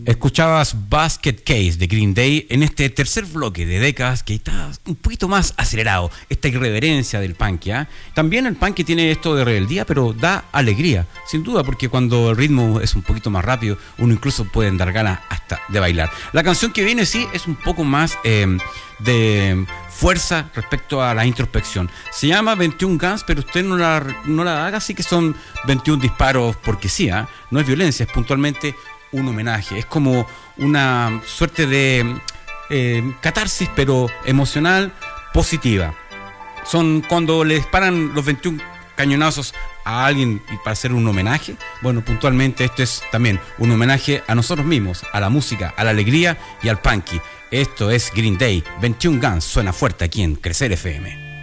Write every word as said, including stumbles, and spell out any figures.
Escuchabas Basket Case de Green Day en este tercer bloque de décadas que está un poquito más acelerado, esta irreverencia del punk, ¿eh? También el punk tiene esto de rebeldía, pero da alegría, sin duda, porque cuando el ritmo es un poquito más rápido, uno incluso puede dar ganas hasta de bailar. La canción que viene sí es un poco más eh, de fuerza respecto a la introspección. Se llama veintiún Guns, pero usted no la, no la haga así que son veintiún disparos porque sí, ¿eh? No es violencia, es puntualmente un homenaje, es como una suerte de eh, catarsis, pero emocional, positiva. Son cuando le disparan los veintiún cañonazos a alguien y para hacer un homenaje. Bueno, puntualmente esto es también un homenaje a nosotros mismos, a la música, a la alegría y al punky. Esto es Green Day, veintiún Guns, suena fuerte aquí en Crecer F M.